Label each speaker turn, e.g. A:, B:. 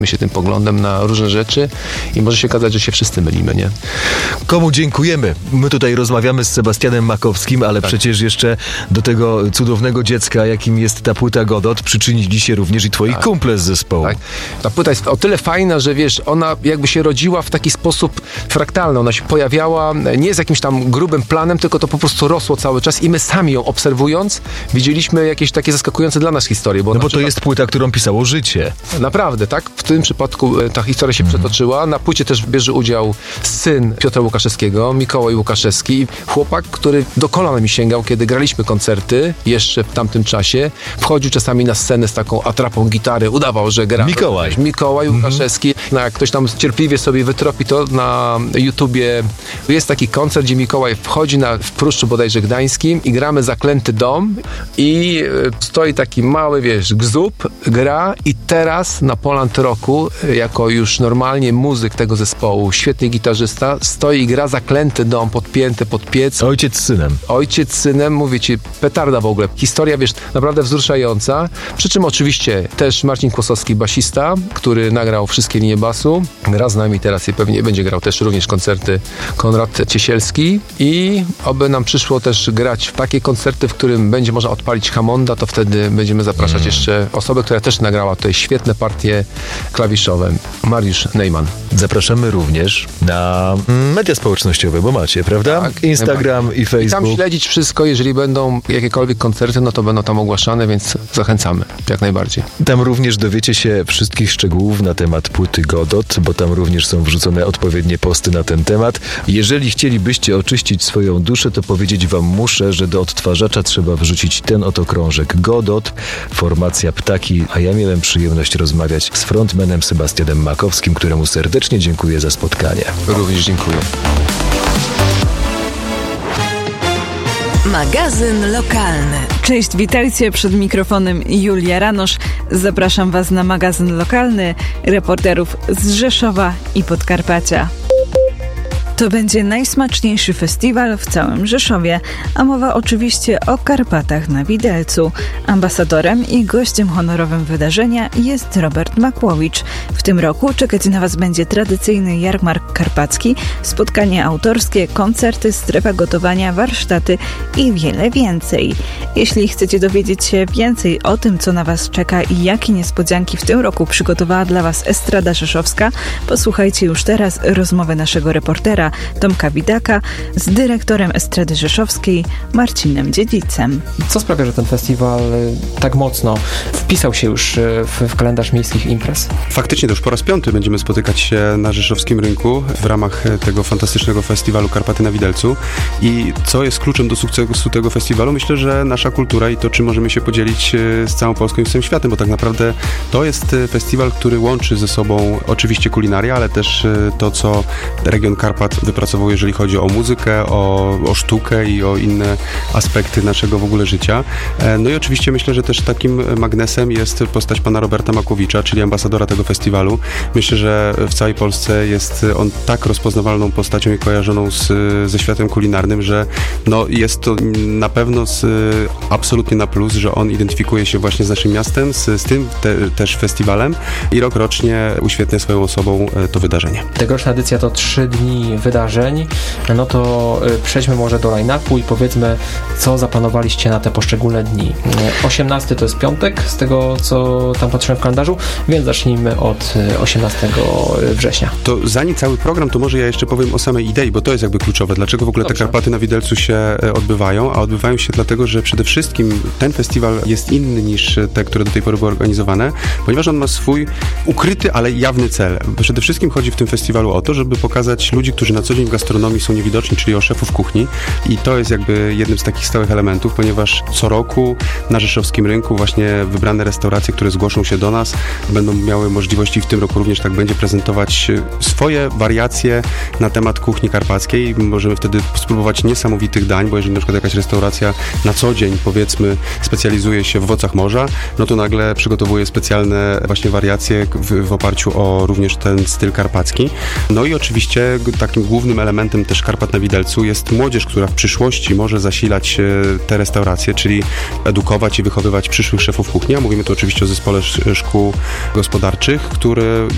A: się tym poglądem na różne rzeczy i może się okazać, że się wszyscy mylimy, nie?
B: Komu dziękujemy? My tutaj rozmawiamy z Sebastianem Makowskim, ale przecież jeszcze do tego cudownego dziecka, jakim jest ta płyta Godot, przyczynili się również i twoi kumple z zespołu.
A: Tak. Ta płyta jest o tyle fajna, że wiesz, ona jakby się rodziła w taki sposób fraktalny. Ona się pojawiała nie z jakimś tam grubym planem, tylko to po prostu rosło cały czas i my sami ją obserwując widzieliśmy jakieś takie zaskakujące dla nas historie.
B: Bo to jest płyta, którą pisało życie.
A: Naprawdę, tak? W tym przypadku ta historia się przetoczyła. Na płycie też bierze udział syn Piotra Łukaszewskiego, Mikołaj Łukaszewski. Chłopak, który do kolan mi sięgał, kiedy graliśmy koncerty jeszcze w tamtym czasie. Wchodził czasami na scenę z taką atrapą gitary, udawał, że gra. Mikołaj Łukaszewski. No, jak ktoś tam cierpliwie sobie wytropi to na YouTubie. Jest taki koncert, gdzie Mikołaj wchodzi w Pruszczu bodajże Gdańskim i gramy Zaklęty Dom i stoi taki mały, wiesz, gzub, gra i teraz na Poland Rocku, jako już normalnie muzyk tego zespołu, świetny gitarzysta, stoi i gra Zaklęty Dom, podpięty pod piec.
B: Ojciec z synem, mówię ci, petarda w ogóle. Historia, wiesz, naprawdę wzruszająca. Przy czym oczywiście też Marcin Kłosowski, basista, który nagrał wszystkie linie basu. Gra z nami teraz i pewnie będzie grał też również koncerty Konrad Ciesielski i oby nam przyszło też grać w takie koncerty, w którym będzie można odpalić Hammonda, to wtedy będziemy zapraszać jeszcze osobę, która też nagrała tutaj świetne partie klawiszowe. Mariusz Neyman. Zapraszamy również na media społecznościowe, bo macie, prawda?
A: Tak,
B: Instagram i Facebook.
A: I tam śledzić wszystko, jeżeli będą jakiekolwiek koncerty, no to będą tam ogłaszane, więc zachęcamy, jak najbardziej.
B: Tam również dowiecie się wszystkich szczegółów na temat płyty Godot, bo tam również są wrzucone odpowiednie posty na ten temat. Jeżeli chcielibyście oczyścić swoją duszę, to powiedzieć wam muszę, że do odtwarzacza trzeba wrzucić ten oto krążek Godot, formacja Ptaki, a ja miałem przyjemność rozmawiać z frontmanem Sebastianem Makowskim, któremu serdecznie dziękuję za spotkanie.
A: Również dziękuję.
C: Magazyn lokalny.
D: Cześć, witajcie, przed mikrofonem Julia Ranosz. Zapraszam Was na magazyn lokalny reporterów z Rzeszowa i Podkarpacia. To będzie najsmaczniejszy festiwal w całym Rzeszowie, a mowa oczywiście o Karpatach na Widelcu. Ambasadorem i gościem honorowym wydarzenia jest Robert Makłowicz. W tym roku czekać na Was będzie tradycyjny jarmark karpacki, spotkania autorskie, koncerty, strefa gotowania, warsztaty i wiele więcej. Jeśli chcecie dowiedzieć się więcej o tym, co na Was czeka i jakie niespodzianki w tym roku przygotowała dla Was Estrada Rzeszowska, posłuchajcie już teraz rozmowy naszego reportera Tomka Widaka z dyrektorem Estrady Rzeszowskiej Marcinem Dziedzicem.
E: Co sprawia, że ten festiwal tak mocno wpisał się już w kalendarz miejskich imprez?
F: Faktycznie to już po raz 5 będziemy spotykać się na rzeszowskim rynku w ramach tego fantastycznego festiwalu Karpaty na Widelcu. I co jest kluczem do sukcesu tego festiwalu? Myślę, że nasza kultura i to, czym możemy się podzielić z całą Polską i z całym światem, bo tak naprawdę to jest festiwal, który łączy ze sobą oczywiście kulinarię, ale też to, co region Karpat wypracował, jeżeli chodzi o muzykę, o sztukę i o inne aspekty naszego w ogóle życia. No i oczywiście myślę, że też takim magnesem jest postać pana Roberta Makłowicza, czyli ambasadora tego festiwalu. Myślę, że w całej Polsce jest on tak rozpoznawalną postacią i kojarzoną ze światem kulinarnym, że no jest to na pewno absolutnie na plus, że on identyfikuje się właśnie z naszym miastem, z tym też festiwalem i rocznie uświetnia swoją osobą to wydarzenie.
E: Tegoroczna edycja to 3 dni wydarzeń, no to przejdźmy może do line-upu i powiedzmy, co zaplanowaliście na te poszczególne dni. 18 to jest piątek, z tego co tam patrzyłem w kalendarzu, więc zacznijmy od 18 września.
F: To zanim cały program, to może ja jeszcze powiem o samej idei, bo to jest jakby kluczowe. Dlaczego w ogóle te Karpaty na Widelcu się odbywają? A odbywają się dlatego, że przede wszystkim ten festiwal jest inny niż te, które do tej pory były organizowane, ponieważ on ma swój ukryty, ale jawny cel. Przede wszystkim chodzi w tym festiwalu o to, żeby pokazać ludzi, którzy na co dzień w gastronomii są niewidoczni, czyli o szefów kuchni i to jest jakby jednym z takich stałych elementów, ponieważ co roku na rzeszowskim rynku właśnie wybrane restauracje, które zgłoszą się do nas, będą miały możliwości, w tym roku również tak będzie, prezentować swoje wariacje na temat kuchni karpackiej. Możemy wtedy spróbować niesamowitych dań, bo jeżeli na przykład jakaś restauracja na co dzień, powiedzmy, specjalizuje się w owocach morza, no to nagle przygotowuje specjalne właśnie wariacje w oparciu o również ten styl karpacki. No i oczywiście takim głównym elementem też Karpat na Widelcu jest młodzież, która w przyszłości może zasilać te restauracje, czyli edukować i wychowywać przyszłych szefów kuchni. A mówimy tu oczywiście o zespole szkół gospodarczych, który